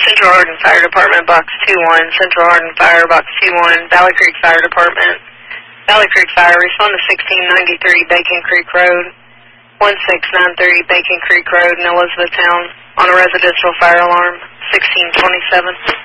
Central Hardin Fire Department, Box 21, Central Hardin Fire, Box 21, Valley Creek Fire Department. Valley Creek Fire, respond to 1693 Bacon Creek Road, 1693 Bacon Creek Road in Elizabethtown on a residential fire alarm, 1627.